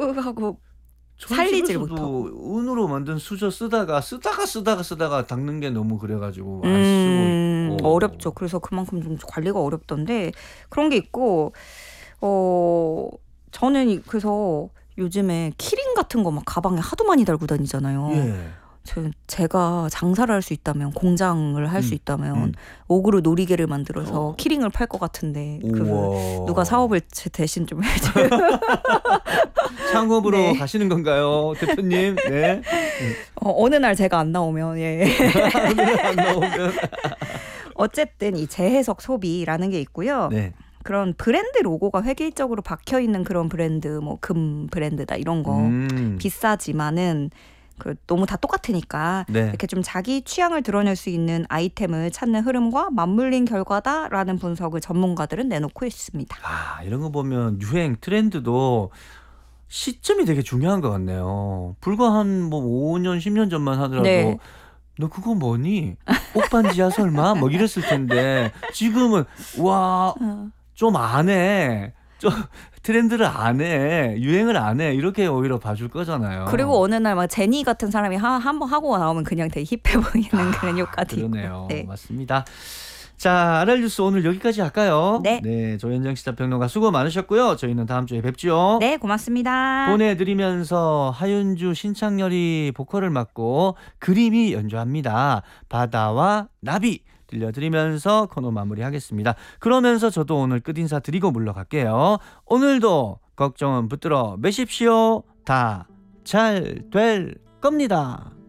하고 저희 살리질 집에서도 못하고. 은으로 만든 수저 쓰다가 닦는 게 너무 그래가지고 안 쓰고 있고. 어렵죠. 그래서 그만큼 좀 관리가 어렵던데 그런 게 있고 저는 그래서 요즘에 키링 같은 거 막 가방에 하도 많이 달고 다니잖아요. 예. 제가 장사를 할 수 있다면 공장을 할 수 있다면 음. 옥으로 놀이개를 만들어서 키링을 팔 것 같은데 우와. 누가 사업을 대신 좀 해줘요. 창업으로 네. 가시는 건가요, 대표님? 네. 어느 날 제가 안 나오면 예. 오늘 안 나오면. 어쨌든 이 재해석 소비라는 게 있고요. 네. 그런 브랜드 로고가 획일적으로 박혀 있는 그런 브랜드, 뭐 금 브랜드다 이런 거 비싸지만은 너무 다 똑같으니까 네. 이렇게 좀 자기 취향을 드러낼 수 있는 아이템을 찾는 흐름과 맞물린 결과다라는 분석을 전문가들은 내놓고 있습니다. 아, 이런 거 보면 유행 트렌드도 시점이 되게 중요한 것 같네요. 불과 한 뭐 5년, 10년 전만 하더라도 네. 너 그거 뭐니? 옷반지야 설마? 뭐 이랬을 텐데 지금은 와, 좀 안 해. 좀 트렌드를 안 해. 유행을 안 해. 이렇게 오히려 봐줄 거잖아요. 그리고 어느 날 막 제니 같은 사람이 한번 하고 나오면 그냥 되게 힙해 보이는 그런 효과도 그러네요. 있고. 네. 맞습니다. 자, 알알뉴스 오늘 여기까지 할까요? 네. 조현정 시사평론가 수고 많으셨고요. 저희는 다음 주에 뵙죠. 네, 고맙습니다. 보내드리면서 하윤주 신창렬이 보컬을 맡고 그림이 연주합니다. 바다와 나비 들려드리면서 코너 마무리하겠습니다. 그러면서 저도 오늘 끝인사 드리고 물러갈게요. 오늘도 걱정은 붙들어 매십시오. 다 잘 될 겁니다.